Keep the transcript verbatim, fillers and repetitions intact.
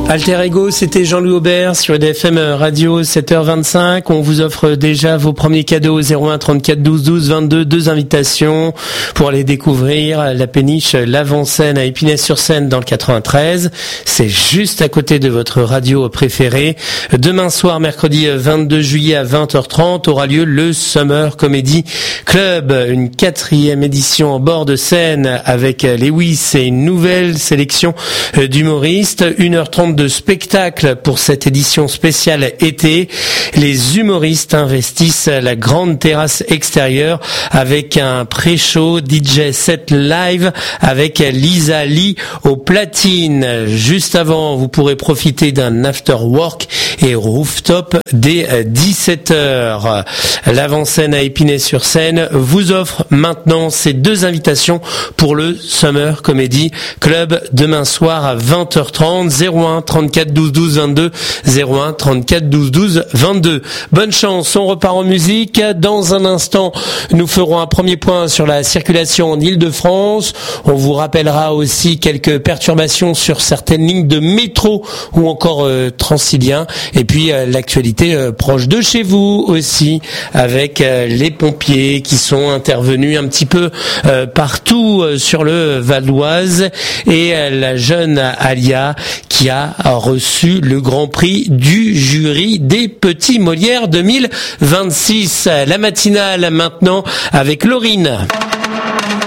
Alter Ego, c'était Jean-Louis Aubert sur D F M Radio, sept heures vingt-cinq. On vous offre déjà vos premiers cadeaux, zéro un trente-quatre douze douze vingt-deux, deux invitations pour aller découvrir la péniche L'Avant-Seine à Épinay-sur-Seine dans le quatre-vingt-treize. C'est juste à côté de votre radio préférée. Demain soir, mercredi vingt-deux juillet à vingt heures trente, aura lieu le Summer Comedy Club, une quatrième édition en bord de scène avec Lewis et une nouvelle sélection d'humoristes. une heure trente de spectacle pour cette édition spéciale été. Les humoristes investissent la grande terrasse extérieure avec un pré-show D J set live avec Lisa Lee au platine. Juste avant, vous pourrez profiter d'un after work et rooftop dès dix-sept heures. L'Avant-Seine à Épinay-sur-Seine vous offre maintenant ces deux invitations pour le Summer Comedy Club demain soir à vingt heures trente, zéro un trente-quatre douze douze vingt-deux, zéro un trente-quatre douze douze vingt-deux. Bonne chance, on repart en musique. Dans un instant, nous ferons un premier point sur la circulation en Île-de-France. On vous rappellera aussi quelques perturbations sur certaines lignes de métro ou encore euh, Transilien. Et puis euh, l'actualité euh, proche de chez vous aussi, avec euh, les pompiers qui sont intervenus un petit peu euh, partout euh, sur le Val d'Oise et euh, la jeune Alia qui a reçu le grand prix du jury des Petits Molières deux mille vingt-six. La matinale maintenant avec Laurine.